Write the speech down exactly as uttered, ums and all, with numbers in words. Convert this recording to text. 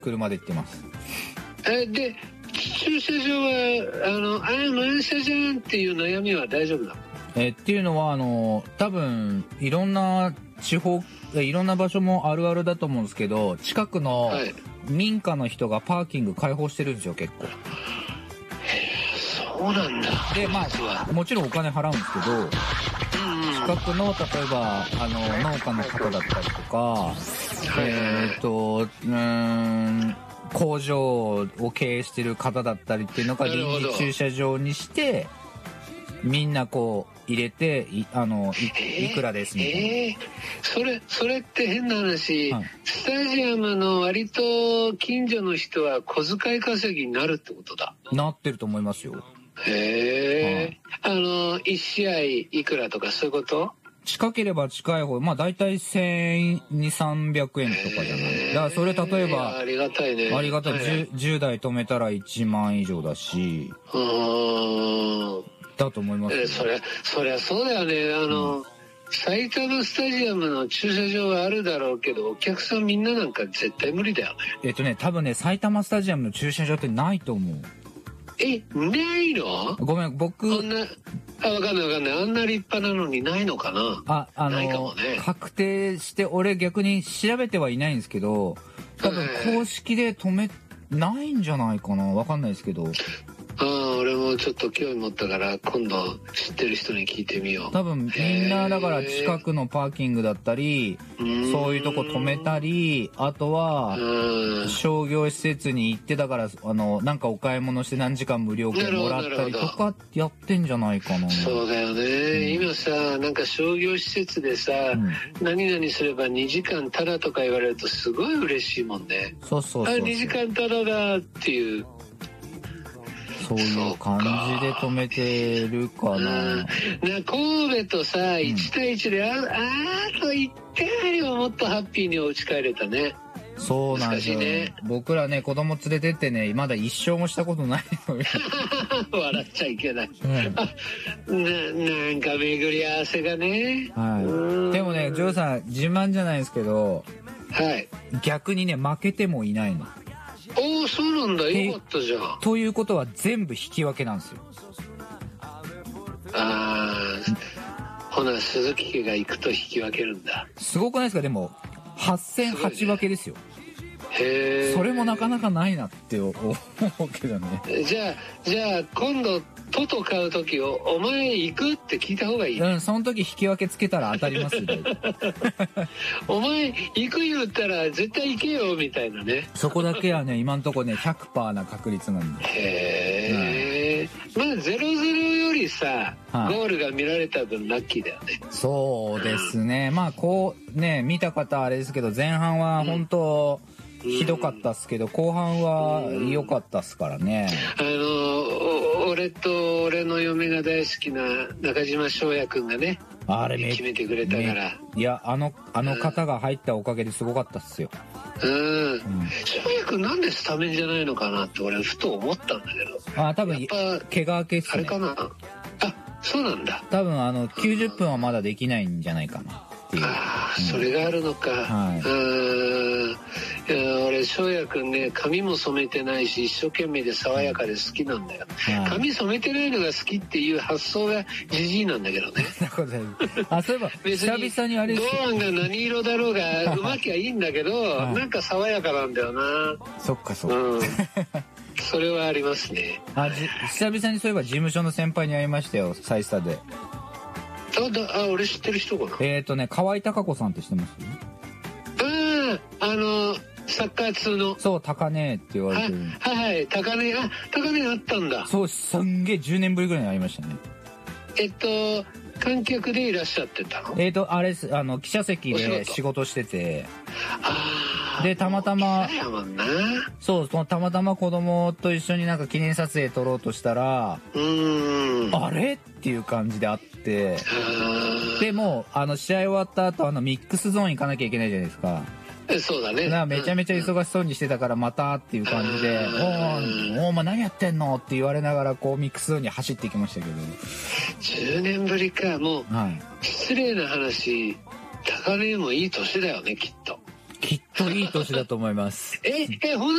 車で行ってます。 えで駐車場はあのあれ満車じゃんっていう悩みは大丈夫なの？ えっていうのはあの多分いろんな地方いろんな場所もあるあるだと思うんですけど、近くの民家の人がパーキング開放してるんですよ結構。へえ、 そうなんだ。 でまあもちろんお金払うんですけど、近くの例えばあの農家の方だったりとか、えっとうーん工場を経営してる方だったりっていうのが臨時駐車場にしてみんなこう入れて い, あの い, いくらですみたいな、 えー、それそれって変な話、はい、スタジアムの割と近所の人は小遣い稼ぎになるってことだ。 なってると思いますよ。 へえ、はい、あのいち試合いくらとかそういうこと？ 近ければ近い方まあ大体せんにひゃく、さんびゃくえんとかじゃない。だからそれ例えばありがたいね。 ありがたい、はい、10, じゅうだい止めたらいちまん以上だし、うーんだと思います、ね。 えそりゃそりゃそうだよね。あの、うん、埼玉スタジアムの駐車場はあるだろうけどお客さんみんななんか絶対無理だよね。 えっとね多分ね埼玉スタジアムの駐車場ってないと思う。 え、ないの？ごめん、僕あんなあ分かんない分かんない、あんな立派なのにないのかな。 あ、あのないかもね。 確定して俺逆に調べてはいないんですけど多分公式で止めないんじゃないかな、分かんないですけど。 ああ、俺もちょっと興味持ったから今度知ってる人に聞いてみよう。 多分みんなだから近くのパーキングだったりそういうとこ止めたり、あとは商業施設に行ってだからあのなんかお買い物して何時間無料券もらったりとかやってんじゃないかな。 そうだよね、うん、今さなんか商業施設でさ、うん、何々すればにじかんタダとか言われるとすごい嬉しいもんね。 そうそうそうそう、 あにじかんタダだっていうそういう感じで止めてるかな。うん、 な神戸とさいち対いちで、うん、ああといってんあればもっとハッピーにお家帰れたね。 そうなんですよ、ね、僕らね子供連れてってねまだ一生もしたことないのよ笑っちゃいけない、うん、な, なんか巡り合わせがね、 はい、でもねジョーさん自慢じゃないですけど、 はい、 逆にね負けてもいないの。 おお、そうなんだ、よかったじゃん。 ということは全部引き分けなんですよ。 ああ、ほな鈴木家が行くと引き分けるんだ。 すごくないですか。でもはっ戦はち分けですよ。 へえ。 それもなかなかないなって思うけどね。 じゃあじゃあ今度トト買う時をお前行くって聞いた方がいい。 うん、その時引き分けつけたら当たりますよお前行く言ったら絶対行けよみたいなね。 そこだけはね今んとこね ひゃくパーセント な確率なんで。 へえ、うん、まあ ゼロゼロ よりさ、はあ、ゴールが見られた分ラッキーだよね。 そうですね、まあこうね見た方あれですけど前半は本当、うんひどかったっすけど後半は良かったっすからね。 あの俺と俺の嫁が大好きな中島翔也くんがねあれ決めてくれたから。 いやあのあの方が入ったおかげですごかったっすよ。 うん、うん、翔也くんなんでスタメンじゃないのかなって俺ふと思ったんだけど。 あ多分やっぱ怪我明けっすね。 あれかなあ、そうなんだ。 多分あのきゅうじゅっぷんはまだできないんじゃないかな。 ああ、それがあるのか。はい、うんいや俺翔也くんね髪も染めてないし一生懸命で爽やかで好きなんだよ、はい、髪染めてないのが好きっていう発想がジジイなんだけどねあそういえば久々にあれ堂安が何色だろうがうまきゃいいんだけど、はい、なんか爽やかなんだよな。 そっかそっか、うん、 それはありますね。 あじ久々にそういえば事務所の先輩に会いましたよサイスタで。 あだあ俺知ってる人かな。 えっ、ー、とね河合孝子さんって知ってます？ あああのサッカー通のそう高根って言われてる。 はいはい高根あ高根あったんだ。 そうすんげえじゅうねんぶりぐらいに会いましたね。 えっと観客でいらっしゃってたの？ えっとあれですあの記者席で仕事しててあでたまたまそうたまたま子供と一緒になんか記念撮影撮ろうとしたらうーんあれっていう感じであってでもあの試合終わった後あのミックスゾーン行かなきゃいけないじゃないですか。 そうだね。 だからめちゃめちゃ忙しそうにしてたからまたっていう感じで「おーお前何やってんの?」って言われながらこうミックスゾーンに走っていきましたけど。 じゅうねんぶりか。もう、はい、失礼な話高根もいい年だよねきっと。 きっといい年だと思います。 え、え、ほん